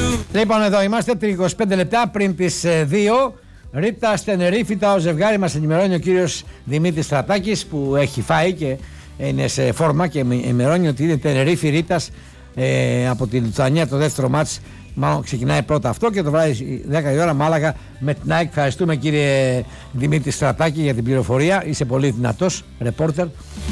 Λοιπόν, εδώ είμαστε 25 λεπτά πριν τις 2. Ρίτα Στενερίφητα, ο ζευγάρι μας ενημερώνει ο κύριος Δημήτρης Στρατάκης, που έχει φάει και είναι σε φόρμα, και ενημερώνει ότι είναι Τενερίφη Ρίτας από τη Λιθουανία. Το δεύτερο μάτς μάλλον ξεκινάει πρώτα αυτό, και το βράδυ 10 η ώρα Μάλαγα με την ΑΕΚ. Ευχαριστούμε κύριε Δημήτρη Στρατάκη για την πληροφορία. Είσαι πολύ δυνατός ρεπόρτερ.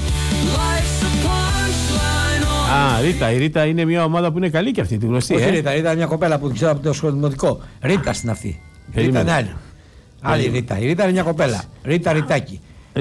Ρίτα. Η Ρίτα είναι μια ομάδα που είναι καλή και αυτή, τη γνωστή. Όχι, Ρίτα είναι μια κοπέλα που ξέρω από το σχολημοτικό. Ρίτα είναι αυτή. Ρίτα είναι άλλη. Άλλη Ρίτα. Η Ρίτα είναι μια κοπέλα. Ρίτα Ριτάκη.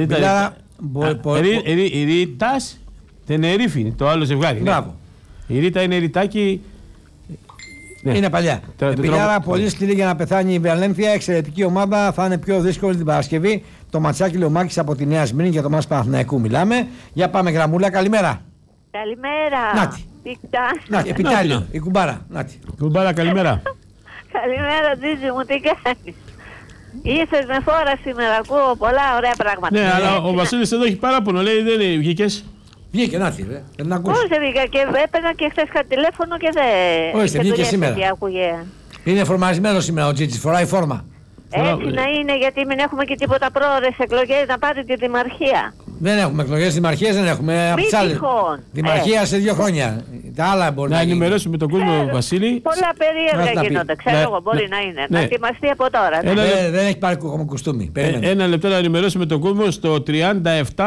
Η Ρίτας Τενερίφη, το άλλο ζευγάρι. Μπράβο. Η Ρίτα είναι Ριτάκη. Είναι παλιά. Πιλιάρα πολύ σκληρή για να πεθάνει η Βαλένθια. Εξαιρετική ομάδα. Θα είναι πιο δύσκολη την Παρασκευή. Το ματσάκι Λεωμάκης από τη Νέα Σμύρνη, για το μας Παναθηναϊκού μιλάμε. Για πάμε γραμμούλα. Καλημέρα. Καλημέρα. Νάτι. Νάτι, επιτάλιο. Η κουμπάρα. Νάτι. Κουμπάρα, καλημέρα. Καλημέρα, Τζίτζι μου, τι κάνεις? Ήρθες με φόρα σήμερα, ακούω πολλά ωραία πράγματα. Ναι, αλλά ο Βασίλης εδώ έχει παράπονο, λέει, δεν βγήκες. Βγήκε, Νάτι, δεν ακούσει. Πώς βγήκα και έπαιρνα και χθες είχα τηλέφωνο και δεν... Όχι, βγήκε σήμερα. Είναι φορμαρισμένο σήμερα ο Τζίτζης, φοράει φόρμα. Έτσι να είναι, γιατί μην έχουμε και τίποτα πρόορες εκλογές, να πάτε τη δημαρχία. Δεν έχουμε εκλογές, δημαρχίες δεν έχουμε. Μη τυχόν. Δημαρχία σε 2 χρόνια. Τα άλλα μπορεί να ενημερώσουμε τον κόσμο, Βασίλη. Πολλά περίεργα γίνονται. Ξέρω εγώ, μπορεί να είναι. Να ετοιμαστεί από τώρα. Δεν έχει πάρει κουστούμι. Ένα λεπτό να ενημερώσουμε τον κόσμο. Στο 37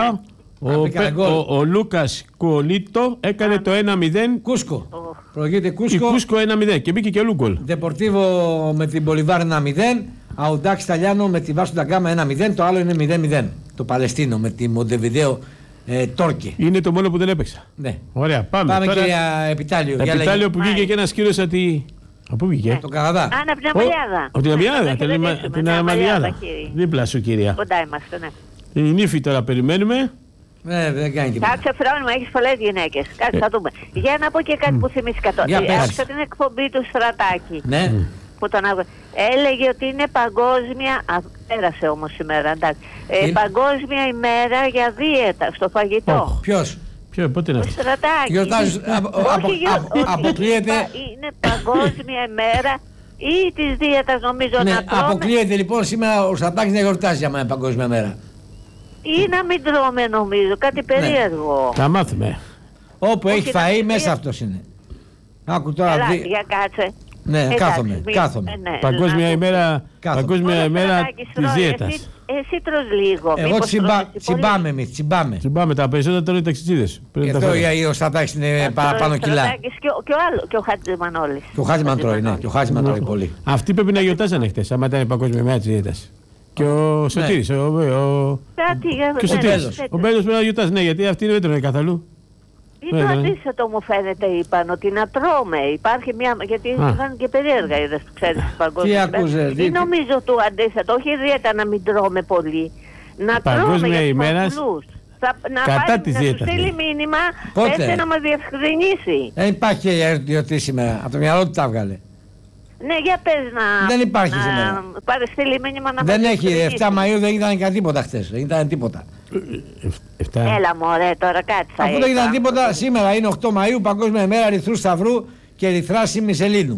ο Λούκας Κουολίτο έκανε το 1-0. Κούσκο. Προηγείται Κούσκο. Η Κούσκο 1-0 και μπήκε και Λούγκολ. Δεπορτίβο με την Μπολιβάρ 1-0. Αουντάξ Ταλιάνο με τη Βάσου Νταγκάμα 1-0. Το άλλο είναι 0-0. Το Παλαιστίνο με τη Μοντεβιδέο Τόρκε. Είναι το μόνο που δεν έπαιξα. Ναι. Ωραία, πάμε τώρα. Κυρία Επιτάλιο. Επιτάλιο που βγήκε και ένας κύριος από τη... Από πού βγήκε? Το Καναδά. Από την Αμαλιάδα. Από την Αμαλιάδα. Την Αμαλιάδα. Δίπλα σου, κυρία. Κοντά είμαστε, ναι. Η νύφη τώρα περιμένουμε. Δεν κάνει τίποτα. Κάτσε φρόνημα, έχεις πολλές γυναίκες. Κάτσε, θα δούμε. Για να πω και κάτι που θυμήθηκα τώρα. Άκουσα την εκπομπή του Στρατάκη. Ναι. Που τον άκουσα. Έλεγε ότι είναι παγκόσμια. Πέρασε όμως σήμερα, εντάξει. Παγκόσμια ημέρα για δίαιτα στο φαγητό. Ποιος? Πότε είναι αυτό? Στρατάκη. Αποκλείεται. Είναι παγκόσμια ημέρα ή της δίαιτας, νομίζω, να τρώμε. Αποκλείεται λοιπόν σήμερα ο Στρατάκης να γιορτάζει άμα είναι παγκόσμια μέρα. Ή να μην τρώμε, νομίζω, κάτι περίεργο. Θα μάθουμε. Όπου έχει φαΐ μέσα αυτός είναι. Άκου τώρα. Για κάτσε. Ναι, κάθομαι. Παγκόσμια ημέρα της δίαιτας. Εσύ τρως λίγο. Εγώ τσιμπάμε εμείς, τσιμπάμε. Τσιμπάμε, τα περισσότερα τώρα είναι ταξιτζίδες. Εδώ ο Στρατάκης είναι παραπάνω κιλά. Και ο Χατζημανόλης. Και ο Χατζημαν τρώει, ναι. Και ο Χατζημαν τρώει πολύ. Αυτοί πρέπει να γιορτάζανε χτες, άμα ήταν η παγκόσμια ημέρα της δίαιτας. Και ο Σωτήρης, ο Μπέλος πρέπει να γιορτάζει, ναι, γιατί αυτοί δεν τρώνε καθόλου. Ή το αντίθετο μου φαίνεται, είπαν, ότι να τρώμε. Υπάρχει μια. Γιατί ήταν και περίεργα, είδες, ξέρεις, τις παγκόσμιες. Ή νομίζω του αντίθετο, όχι ιδιαίτερα να μην τρώμε πολύ. Να τρώμε για τους παγκοσμίους. Κατά τη δίαιτα. Να σου στείλει μήνυμα, έτσι να μας διευκρινίσει. Δεν υπάρχει γιορτή σήμερα, από το μυαλό του τα έβγαλε. Ναι, για πες να... Δεν υπάρχει σήμερα. Πάρε στείλει μήνυμα να δεν έχει, 7 Μαΐου δεν ήταν και τίποτα χθες, δεν ήταν τίποτα. Έλα μωρέ, τώρα κάτι θα αφού δεν ήταν τίποτα, σήμερα είναι 8 Μαΐου, Παγκόσμια ημέρα Ερυθρού Σταυρού και Ερυθράς Μισελίνου.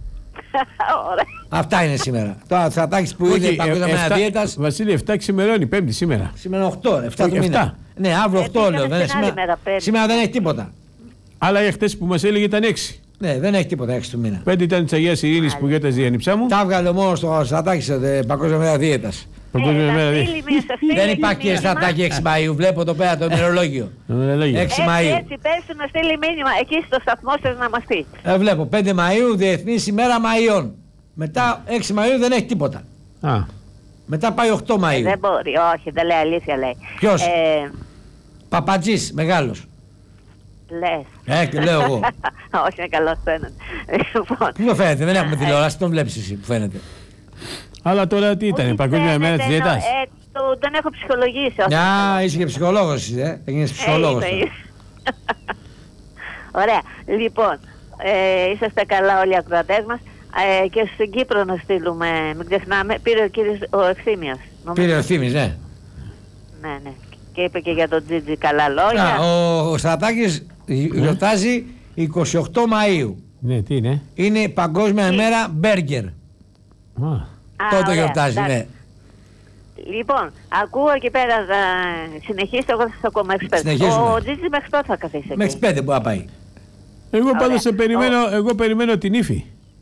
Αυτά είναι σήμερα. Το Στρατάκης που είναι Παγκόσμια ημέρα δίαιτας. Βασίλη, 7 ξημερώνει, Πέμπτη σήμερα. Σήμερα 8, 7 του μήνα. Ναι, αύριο 8 λέω. Σήμερα δεν έχει τίποτα. Αλλά για χτες που μας έλεγε ήταν 6. Ναι, δεν έχει τίποτα 6 του μήνα. 5 ήταν της Αγίας Ειρήνης που γιόρταζε η ανιψά μου. Τα έβγαλε μόνο στο Στρατάκη Παγκόσμια ημέρα δίαιτας. Δεν υπάρχει Στρατάκη 6 Μαΐου. Βλέπω εδώ πέρα το ημερολόγιο. 6 Μαΐου. Έτσι, πες του να στείλει μήνυμα εκεί στο σταθμό σας να μας πει. Βλέπω 5 Μαΐου Διεθνής ημέρα Μαΐων. Μετά 6 Μαΐου δεν έχει τίποτα. Μετά πάει 8 Μαΐου. Δεν μπορεί, όχι, δεν λέει αλήθεια, λέει. Ποιος? Παπατζής, μεγάλος. Λες. Και λέω εγώ. Όχι, είναι καλός φαίνεται. Πού το φαίνεται, δεν έχουμε τηλεόραση, τον βλέπεις εσύ που φαίνεται. Αλλά τώρα τι ήταν, η Παγκόσμια ημέρα της δίαιτας. Τον έχω ψυχολογήσει. Είσαι και ψυχολόγος εσύ, έγινες ψυχολόγος. Ωραία, λοιπόν, είσαστε καλά όλοι οι ακροατές μας. Και στην Κύπρο να στείλουμε, μην ξεχνάμε, πήρε ο κύριος ο Ευθύμιος. Πήρε ο Ευθύμης, ναι. Ναι. Και είπε και για τον Τζίτζι καλά λόγια. Ο Στρατάκης γιορτάζει 28 Μαΐου. Ναι, τι είναι? Είναι Παγκόσμια ημέρα μπέργκερ. Τότε γιορτάζει, ναι. Λοιπόν, ακούω εκεί πέρα, συνεχίστε, εγώ θα σας ακόμα εξπέρασω. Ο Τζίτζι μέχρι πότε θα καθίσει εκεί? Μέχρι 5 μπορεί να πάει. Εγώ πάντως περιμένω την ύφη.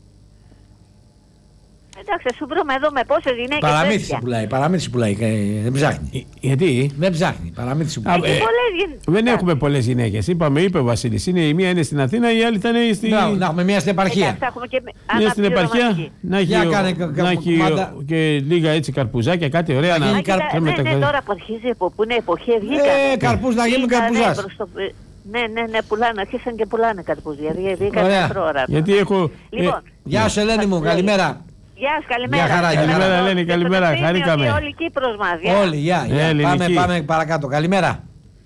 Εντάξει, σου βρούμε εδώ με πόσες γυναίκες. Παραμύθι πουλάει, δεν ψάχνει. Γιατί? Δεν ψάχνει, παραμύθι πουλάει. Δεν έχουμε πολλές γυναίκες. Είπε ο Βασίλης, η μία είναι στην Αθήνα, η άλλη ήταν στην... Να έχουμε μία στην επαρχία. Μία στην επαρχία, να έχει και λίγα έτσι καρπουζάκια, κάτι ωραία. Ναι, τώρα που αρχίζει, που είναι εποχή, βγήκαν. Καρπούς να γίνουν καρπουζάς. Ναι, πουλάνε, αρχίσαν και πουλάνε καρπούζια. Βγήκαν πρόωρα. Γιατί έχω... Γεια σου Ελένη μου, καλημέρα. Γεια σας, καλημέρα. Καλημέρα, Ελένη, καλημέρα. Χαρήκαμε. Όλη Κύπρος μας. Όλοι, γεια. Πάμε παρακάτω. Καλημέρα.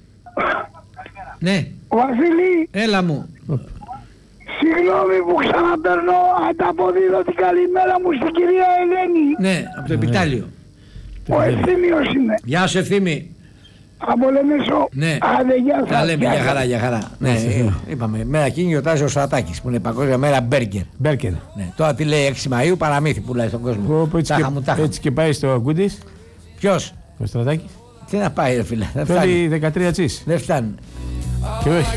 Ναι. Βασίλη. Έλα μου. Συγγνώμη που ξαναπαιρνώ, ανταποδίδω την καλημέρα μου στην κυρία Ελένη. Ναι, από το Επιτάλιο. Ο Ευθύμιος είμαι. Γεια σου Ευθύμη. Από Λεμεσό. Ναι. Άντε, γεια σας. Τα λέμε, για χαρά. Ναι, είπαμε, μέρα εκείνη γιορτάζει ο Στρατάκης που είναι Παγκόσμια μέρα μπέργκερ. Ναι. Τώρα τι λέει 6 Μαΐου, παραμύθι πουλάει στον κόσμο. Έτσι και πάει στο Γκούντις. Ποιος? Ο Στρατάκης. Τι να πάει ρε φίλε, δεν φτάνει. 13 τσις. Δεν φτάνει. Και όχι.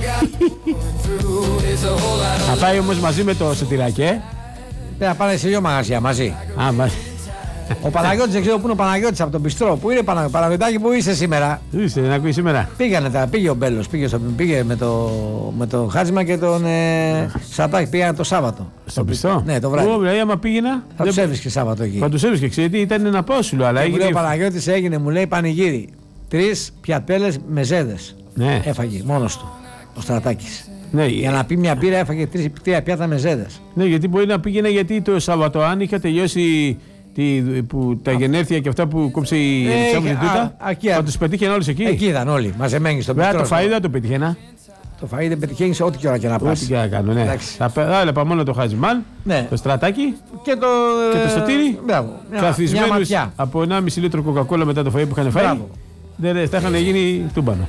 Θα πάει όμως μαζί με το Σωτηρακέ. Θα πάνε σε 2 μαγαζιά μαζί. Ο Παναγιώτης, δεν ξέρω πού είναι ο Παναγιώτης από τον Πιστρό. Πού είναι Παναγιωτάκη, πού είσαι σήμερα? Είσαι, δεν ακούει σήμερα. Πήγε ο Μπέλος, πήγε με το Χάτζημα και τον Σατάκη. Πήγανε το Σάββατο. Στο Πιστρό? Ναι, το βράδυ. Εγώ δηλαδή, άμα πήγαινα. Θα τους έβρισκε Σάββατο εκεί. Θα τους έβρισκε, ξέρετε, ήταν ένα πόσουλο. Αλλά έγινε. Ο Παναγιώτης έγινε, μου λέει πανηγύρι. 3 πιατέλες μεζέδες. Ναι. Έφαγε μόνος του ο Στρατάκης. Ναι, για να πει μια μπύρα έφαγε 3 πιάτα μεζέδες. Ναι, γιατί μπορεί να πήγαινε, γιατί το Σάββατο αν είχα τελειώσει. Τα γενέθλια και αυτά που κόψε η Ελισάβετ Τούτα, θα τους πετύχαιναν όλους εκεί. Εκεί ήταν όλοι, μαζεμένοι στον Πιστρό. Το φαΐ δεν το πετύχαινα. Το φαΐ δεν πετυχαίνει σε ό,τι και ώρα και να πας. Ό,τι και να κάνω, ναι. Θα έλεγα μόνο το Χαζιμάν, το Στρατάκι και το Σωτήρι. Καθισμένους από 1,5 λίτρο κοκακόλα μετά το φαΐ που είχαν φάει. Θα είχαν γίνει τούμπανο.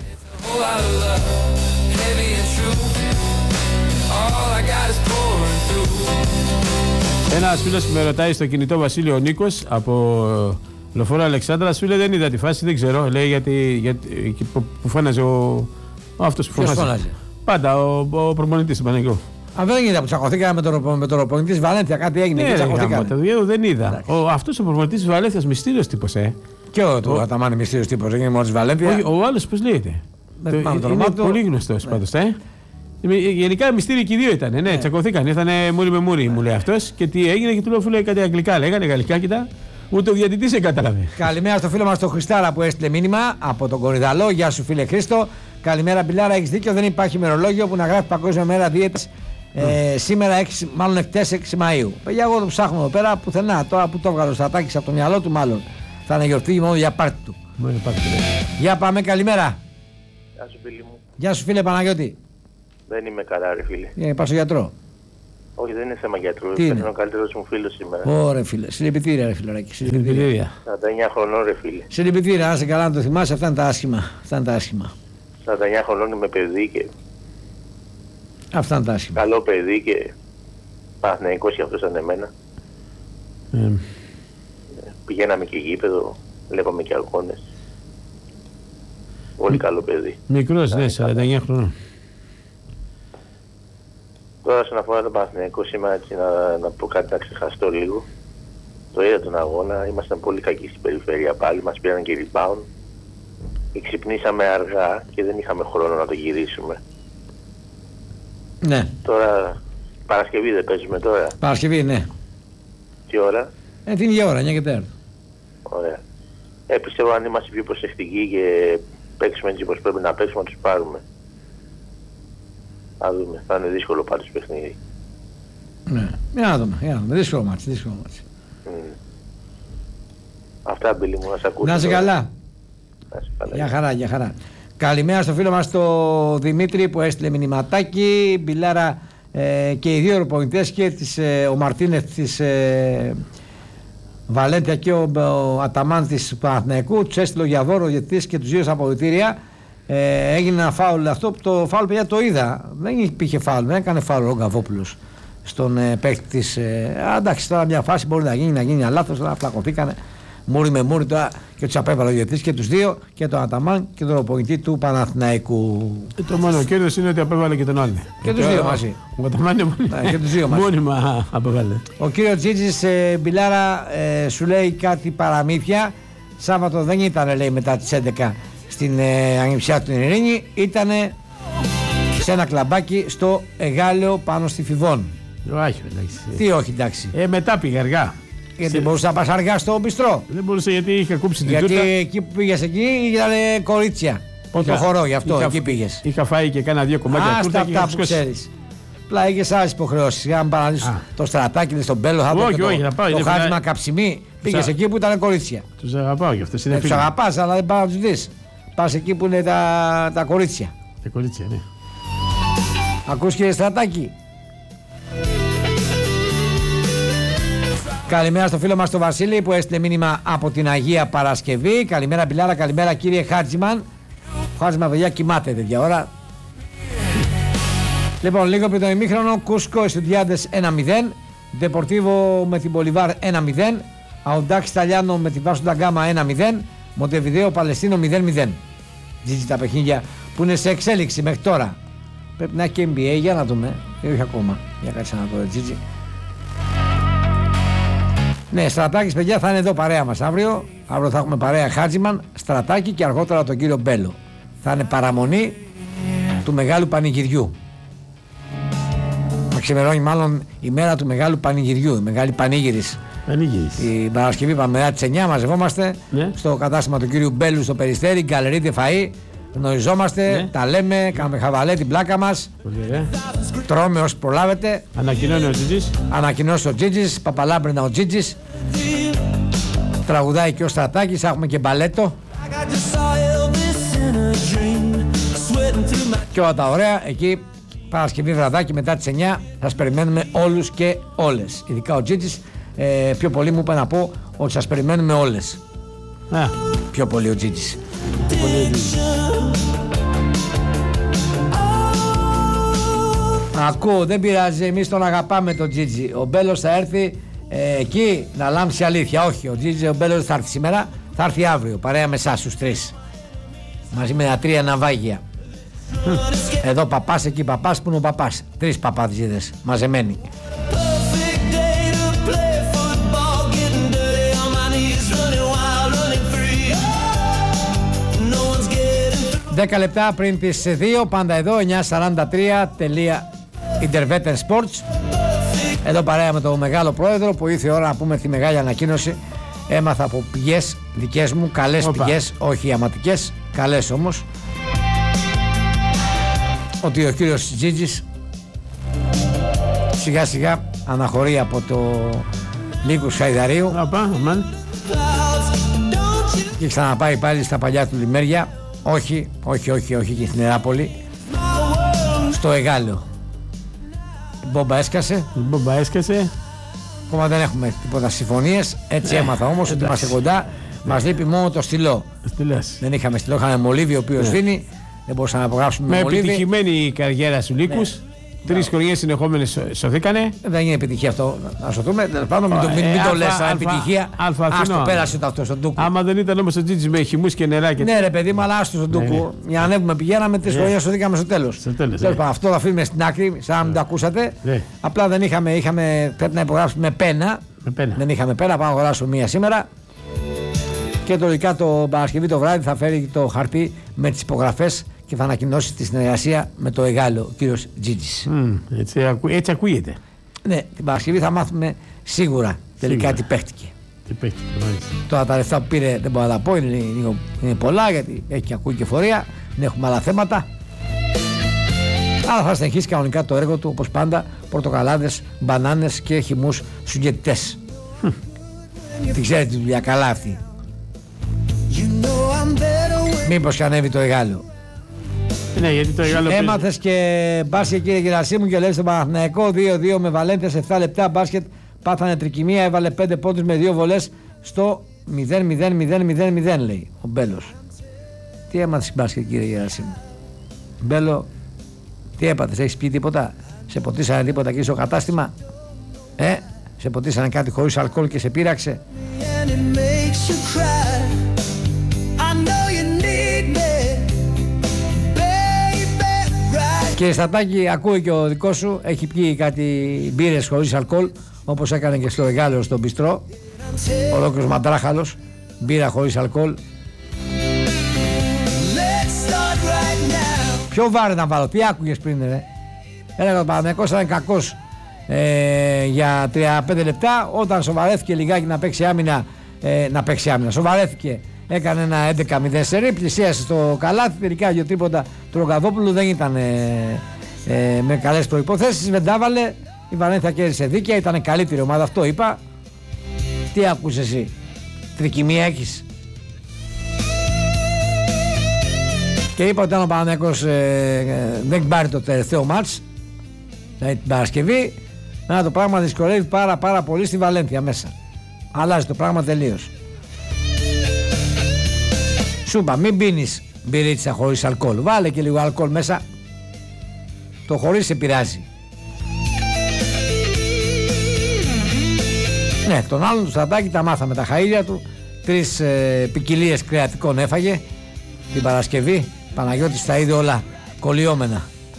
Ένας φίλος που με ρωτάει στο κινητό, Βασίλειο Νίκος από Λεωφόρο Αλεξάνδρα, σου λέει δεν είδα τη φάση, δεν ξέρω. Λέει γιατί που φώναζε αυτός που φώναζε. Πάντα ο προπονητής του Παναγιώτη. Αν δεν είδα που τσακωθήκαμε με τον προπονητή της Βαλένθια, κάτι έγινε και τσακωθήκαμε. Δεν είδα. Αυτός ο προπονητής της Βαλένθιας μυστήριος τύπος, Και ο Αταμάνη μυστήριος τύπος, δεν είναι μόνο της Βαλένθια. Ο άλλος πώς λέγεται? Είναι πολύ γνωστός πάντως. Γενικά μυστήριοι και οι δύο ήταν. Ναι, τσακωθήκαν. Ήρθανε μούρι με μούρι, μου λέει αυτός. Και τι έγινε, και του λέω φίλε κάτι αγγλικά. Λέγανε γαλλικά, κοιτά. Ούτε ο διαιτητής δεν κατάλαβε. Καλημέρα στο φίλο μας τον Χριστάρα που έστειλε μήνυμα από τον Κορυδαλό. Γεια σου φίλε Χρήστο. Καλημέρα Μπιλάρα, έχεις δίκιο. Δεν υπάρχει ημερολόγιο που να γράφει Παγκόσμια μέρα δίαιτας σήμερα 6 Μαΐου. Παιδιά, εγώ το ψάχνω εδώ πέρα πουθενά. Τώρα που το έβγαλε ο Στρατάκης από το μυαλό του, μάλλον θα είναι γιορτή μόνο για πάρτι του. Για πάμε, καλημέρα. Γεια σου φίλε μου. Γεια σου φίλε Παναγιώτη. Δεν είμαι καλά ρε φίλε. Πας στο γιατρό? Όχι, δεν είναι θέμα γιατρού. Είναι ο καλύτερος μου φίλος σήμερα. Ωραία φίλε. Συλληπιτήρια ρε φιλαράκι. Συλληπιτήρια. 49 χρονών ρε φίλε. Συλληπιτήρια, να είσαι καλά να το θυμάσαι. Αυτά είναι τα άσχημα. 49 χρονών είμαι παιδί και... Αυτά είναι τα άσχημα. Καλό παιδί και... Παναθηναϊκός για αυτός σαν εμένα. Πηγαίναμε και γήπεδο. Βλέπαμε και αγώνες. Πολύ καλό παιδί. Μικρός, ναι, 49 χρονών. Τώρα όσον αφορά τον Παναθηναϊκό σήμερα, έτσι να πω κάτι να ξεχαστώ λίγο. Το είδα τον αγώνα, ήμασταν πολύ κακοί στην περιφέρεια πάλι, μας πήραν και rebound. Ξυπνήσαμε αργά και δεν είχαμε χρόνο να το γυρίσουμε. Ναι. Τώρα, Παρασκευή δεν παίζουμε τώρα? Παρασκευή, ναι. Τι ώρα? Την ίδια ώρα, 9 και 4. Ωραία. Πιστεύω αν είμαστε πιο προσεκτικοί και παίξουμε έτσι όπως πρέπει να παίξουμε, να τους πάρουμε. Θα δούμε. Θα είναι δύσκολο πάντως παιχνίδι. Ναι. Για να δούμε. Δύσκολο μάτσι. Αυτά μπήλοι μου, να σε ακούσω. Να είσαι καλά. Για χαρά. Καλημέρα στο φίλο μας το Δημήτρη που έστειλε μηνυματάκι. Μπιλάρα και οι δύο προπονητές και ο Μαρτίνεθ της Βαλένθια και ο Αταμάν της Παναθηναϊκού. Τους έστειλε ο Γιαβόρο διαιτητής και τους δύο στα αποδυτήρια. Έγινε ένα φάουλ. Αυτό το φάουλ παιδιά το είδα. Δεν υπήρχε φάουλ. Δεν έκανε φάουλ ο Γκαβόπουλος. στον παίκτη της. Εντάξει, τώρα μια φάση μπορεί να γίνει ένα λάθος, τώρα φλακωθήκανε. Μούρι με μούρι τώρα και τους απέβαλε ο διαιτητής και τους δύο, και τον Αταμάν και τον προπονητή του Παναθηναϊκού. Το μόνο κέρδος είναι ότι απέβαλε και τον άλλο. Και τους δύο μαζί. Ο Αταμάν είναι και τους δύο μαζί. Μόνιμα απέβαλε. Ο κύριος Τζίτζης, Μπιλάρα, σου λέει κάτι παραμύθια. Σάββατο δεν ήταν, λέει, μετά τις 11 στην Ανιψιά του Ειρήνη. Ήταν σε ένα κλαμπάκι στο Εγάλεο πάνω στη Φιβών. Όχι, εντάξει. Τι όχι, εντάξει. Μετά πήγε αργά. Γιατί μπορούσε να πας αργά στο μπιστρό. Δεν μπορούσε, γιατί είχε κούψει την τούρτα. Γιατί εκεί που πήγες εκεί ήταν κορίτσια. Το χορό, γι' αυτό εκεί πήγες. Είχα φάει και κάνα 2 κομμάτια τούρτα. Αυτά που ξέρεις. Απλά είχες άλλες υποχρεώσεις. Αν παραδείσεις το Στρατάκι, στον Μπέλο, θα το χάσμα καψιμί. Πήγες εκεί που ήταν κορίτσια. Τους αγαπάω γι' αυτό. Τους αγαπάς, αλλά δεν πας να τους δεις. Πας εκεί που είναι τα κορίτσια. Τα κορίτσια, ναι. Ακούς, κύριε Στρατάκι? Καλημέρα στο φίλο μας τον Βασίλη που έστειλε μήνυμα από την Αγία Παρασκευή. Καλημέρα Μπιλάρα, καλημέρα κύριε Χάτζιμαν. Ο Χάτζιμαν, παιδιά, κοιμάται τέτοια ώρα. Λοιπόν, λίγο πριν το ημίχρονο, Κούσκο Εστουδιάντες 1-0, Ντεπορτίβο με την Μπολιβάρ 1-0, Αουντάξ Ταλιάνο με την Βάσο Νταγκάμα 1-0, Μοντεβιδέο Παλαιστίνο 0-0. Τζίτζι τα παιχνίδια που είναι σε εξέλιξη μέχρι τώρα. Πρέπει να έχει και NBA, για να δούμε. Όχι ακόμα. Για κάτσε να δω, Τζίτζι. Ναι, Στρατάκης, παιδιά, θα είναι εδώ παρέα μας αύριο. Αύριο θα έχουμε παρέα Χάτζιμαν, Στρατάκη και αργότερα τον κύριο Μπέλο. Θα είναι παραμονή του Μεγάλου Πανηγυριού. Θα ξημερώνει μάλλον η μέρα του Μεγάλου Πανηγυριού, η Μεγάλη Πανήγυρης. Την Παρασκευή μετά τις 9 μαζευόμαστε στο κατάστημα του κύριου Μπέλου στο Περιστέρι, Γκαλερί Ντε Φαΐ. Γνωριζόμαστε, τα λέμε, κάνουμε χαβαλέ την πλάκα μας. Τρώμε όσοι προλάβετε. Ανακοινώνει ο Τζίτζης. Ανακοινώσει ο Τζίτζης, Παπαλάμπρινα ο Τζίτζης. Τραγουδάει και ο Στρατάκης, έχουμε και μπαλέτο. Και όλα τα ωραία, εκεί Παρασκευή βραδάκι μετά τις 9 σας περιμένουμε όλους και όλες. Ειδικά ο Τζίτζης, πιο πολύ μου είπε να πω ότι σας περιμένουμε όλες. Πιο πολύ ο Τζίτζης. Ακούω, δεν πειράζει, εμείς τον αγαπάμε τον Τζίτζι. Ο Μπέλος θα έρθει εκεί να λάμψει αλήθεια. Όχι, ο Τζίτζι, ο Μπέλος θα έρθει σήμερα, θα έρθει αύριο παρέα με εσάς τους τρεις. Μαζί με τα 3 ναυάγια. Εδώ παπάς, εκεί παπάς, που είναι ο παπάς. 3 παπαδζίδες μαζεμένοι. 10 λεπτά πριν τις 2, πάντα εδώ, 943.interveter sports. Εδώ παρέα με τον μεγάλο πρόεδρο που ήρθε η ώρα να πούμε τη μεγάλη ανακοίνωση. Έμαθα από πηγές δικές μου, καλές πηγές, όχι αματικές, καλές όμως, ότι ο κύριος Τζίτζης σιγά σιγά αναχωρεί από το Λύκους Χαϊδαρίου και ξαναπάει πάλι στα παλιά του λιμέρια. Όχι και στην Νεράπολη, στο Εγάλεο. Η μπόμπα έσκασε. Ακόμα δεν έχουμε τίποτα συμφωνίες. Έτσι έμαθα όμως ότι είμαστε κοντά. Μας λείπει μόνο το στυλό. Δεν είχαμε στυλό, είχαμε μολύβι ο οποίος σβήνει. Δεν μπορούσαμε να υπογράψουμε με μολύβι. Με επιτυχημένη καριέρα σου Λύκους. 3 χρονιές συνεχόμενες σωθήκανε. Δεν είναι επιτυχία αυτό. Να σωθούμε. Πάνω μην το λες σαν επιτυχία. Άστο, πέρασε το αυτό στον Τούκου. Άμα δεν ήταν όμως ο Τζίτζης με χυμούς και νερά. Ναι, ρε παιδί μου, αλλά άστο στον Τούκου. Για να ανέβουμε, πηγαίναμε 3 χρονιές, σωθήκαμε στο τέλος. Αυτό θα αφήνουμε στην άκρη, σαν να μην το ακούσατε. Απλά δεν πρέπει να υπογράψουμε με πένα. Δεν είχαμε πένα, πάμε να αγοράσουμε μία σήμερα. Και λογικά το Παρασκευή το βράδυ θα φέρει το χαρτί με τις υπογραφές και θα ανακοινώσει τη συνεργασία με το Εγάλεο, ο κύριος Τζίτζης. Έτσι ακούγεται. Ναι, την Παρασκευή θα μάθουμε σίγουρα τελικά τι παίχτηκε. Τώρα τα λεφτά που πήρε δεν μπορώ να τα πω, είναι πολλά γιατί έχει και ακούει και φορεία, δεν έχουμε άλλα θέματα. Αλλά θα συνεχίσει κανονικά το έργο του όπως πάντα, πορτοκαλάδες, μπανάνες και χυμούς στους διαιτητές. Τι ξέρετε τη δουλειά καλά αυτή. Μήπως και ανέβει το Εγάλεο. Ναι, γιατί το έμαθες και μπάσκετ κύριε Γερασίμου και λέει στον Παναθηναϊκό 2-2 με Βαλέντες 7 λεπτά μπάσκετ, πάθανε τρικυμία, έβαλε 5 πόντους με 2 βολές στο 0-0-0-0-0 λέει ο Μπέλος. Τι έμαθες μπάσκετ κύριε Γερασίμου? Μπέλο, τι έπαθες, έχεις πει τίποτα? Σε ποτίσανε τίποτα εκεί στο κατάστημα? Σε ποτίσανε κάτι χωρίς αλκοόλ και σε πείραξε? Και Στατάκη, ακούει και ο δικός σου, έχει πιει κάτι μπύρες χωρίς αλκοόλ, όπως έκανε και στο Εγάλεο στον Μπιστρό. Ολόκληρος μαντράχαλος, μπύρα χωρίς αλκοόλ. Ποιο βάρη να βάλω, τι άκουγες πριν ρε? Έλεγα ο Παναθηναϊκός ήταν κακός για 35 λεπτά. Όταν σοβαρέθηκε λιγάκι να παίξει άμυνα, σοβαρέθηκε, έκανε ένα 11-0 σερί, πλησίασε στο καλάθι, τελικά για τίποτα του Ρογκαδόπουλου, δεν ήταν με καλές προϋποθέσεις, δεν τα έβαλε. Η Βαλένθια κέρδισε δίκαια, ήταν καλύτερη ομάδα, αυτό είπα. Τι ακούς εσύ, τρικυμία έχεις? Και είπα ότι αν ο Παναθηναϊκός δεν πάρει το τελευταίο μάτς, δηλαδή την Παρασκευή, το πράγμα δυσκολεύει πάρα πολύ στη Βαλένθια μέσα. Αλλάζει το πράγμα τελείως. Σου είπα, μην πίνεις μπυρίτσα χωρίς αλκοόλ, βάλε και λίγο αλκοόλ μέσα. Το χωρίς σε πειράζει. Ναι, τον άλλον του Στρατάκη τα μάθαμε τα χαΐλια του. 3 ποικιλίες κρεατικών έφαγε την Παρασκευή. Παναγιώτης τα είδε όλα κολλιόμενα.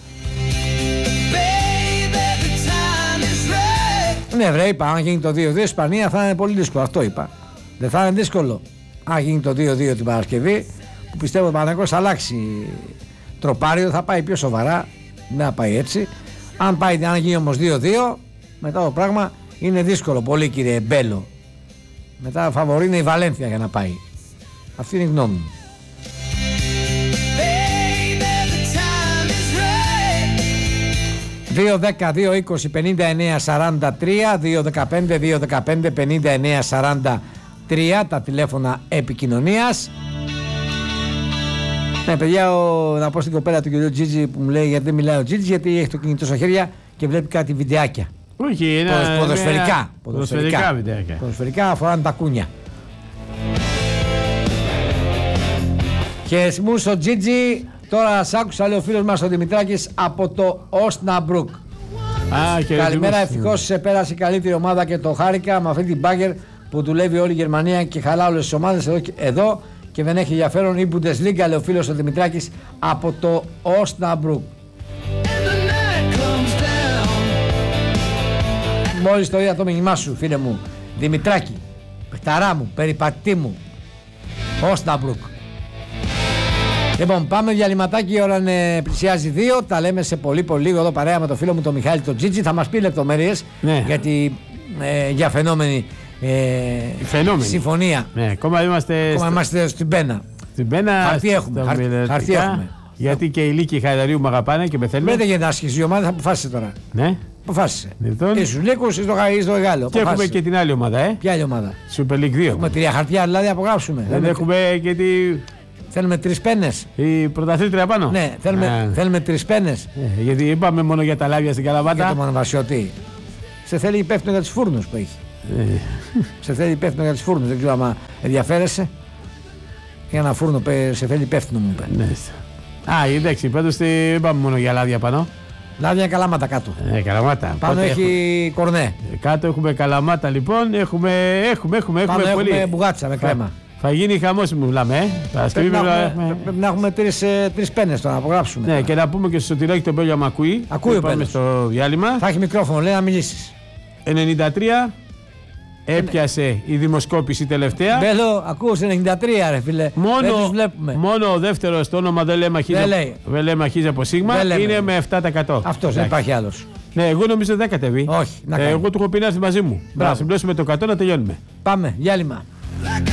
Ναι βρε, είπα, αν γίνει το 2-2 η Ισπανία θα είναι πολύ δύσκολο, αυτό είπα. Δεν θα είναι δύσκολο. Αν γίνει το 2-2 την Παρασκευή, που πιστεύω ότι ο Παναγιώτης θα αλλάξει τροπάριο, θα πάει πιο σοβαρά, δεν θα πάει έτσι. Αν γίνει όμως 2-2, μετά το πράγμα είναι δύσκολο πολύ, κύριε Μπέλο. Μετά φαβορεί είναι η Βαλένθια για να πάει. Αυτή είναι η γνώμη μου. 2-10-2-20-59-43, 2-15-2-15-59-43 τα τηλέφωνα επικοινωνίας. Ναι παιδιά, να πω στην κοπέλα του κ. Τζίτζι που μου λέει γιατί δεν μιλάει ο Τζίτζι, γιατί έχει το κινητό στα χέρια και βλέπει κάτι βιντεάκια. Όχι, είναι ποδοσφαιρικά βιντεάκια. Ποδοσφαιρικά αφορά τα κούνια. Χαιρετισμούς στο Τζίτζι. Τώρα σ' άκουσα, λέει ο φίλος μας ο Δημητράκης από το Όσναμπρουκ. Καλημέρα, ευτυχώς σε πέρασε η καλύτερη ομάδα και το χάρηκα με αυτή την μπάγκερ που δουλεύει όλη η Γερμανία και χαλά όλες τις ομάδες εδώ και δεν έχει ενδιαφέρον η Bundesliga, λέει ο φίλος ο Δημητράκης από το Όσναμπρουκ. Μόλις το είδα το μήνυμά σου, φίλε μου Δημητράκη, παιχταρά μου, περιπατή μου, Όσναμπρουκ. Λοιπόν, πάμε διαλυματάκι, η ώρα πλησιάζει 2. Τα λέμε σε πολύ λίγο εδώ παρέα με το φίλο μου τον Μιχάλη τον Τζίτζι. Θα μας πει λεπτομέρειες γιατί για φαινόμενη συμφωνία. Ναι, ακόμα είμαστε στην πένα. Στην πένα χαρτί έχουμε. Γιατί και οι Λύκοι Χαϊδαρίου με αγαπάνε και με θέλουν. Δεν γίνεται να άσχεις η ομάδα, θα αποφάσισε τώρα. Ναι. Αποφάσισε. Ήσουν Λύκους, στο Εγάλεο. Και έχουμε και την άλλη ομάδα, Ποια άλλη ομάδα? Super League 2. Έχουμε 3 χαρτιά δηλαδή, απογράψουμε. Δεν έχουμε και τη. Θέλουμε 3 πένες. Η πρωταθλήτρια πάνω. Ναι, θέλουμε 3 πένες. Γιατί είπαμε μόνο για τα λάβια στην Καλαμάτα. Για το Μονοβασιωτή. Σε θέλει υπεύθυνο για τους φούρνους που έχει. Σε θέλει υπεύθυνο για τους φούρνους. Δεν ξέρω αν ενδιαφέρεσαι. Για ένα φούρνο σε θέλει υπεύθυνο, μου είπε. Ναι. Εντάξει, πάντως δεν είπαμε μόνο για λάδια πάνω. Λάδια Καλαμάτα κάτω. Καλαμάτα. Πάνω έχει κορνέ. Κάτω έχουμε Καλαμάτα λοιπόν. Έχουμε πολύ. Έχουμε μπουγάτσα με κρέμα. Θα γίνει χαμός μου μιλάμε. Πρέπει να έχουμε 3 πένες τώρα να απογράψουμε. Ναι, και να πούμε και στο Σωτηράκι τον Μπέλιο άμα ακούει. Ακούει ο Πάμε στο διάλειμμα. Θα έχει μικρόφωνο, λέει να μιλήσεις. 93 έπιασε η δημοσκόπηση τελευταία. Μπέλο, ακούς 93 ρε φίλε. Μόνο ο δεύτερος, το όνομα δεν λέμε αρχίζει από σίγμα, είναι με 7%. Αυτός, δεν υπάρχει άλλος. Ναι, εγώ νομίζω δεν κατεβεί. Όχι, εγώ του έχω πει να έρθει μαζί μου. Να συμπληρώσουμε το 100 να τελειώνουμε. Πάμε, διάλειμμα.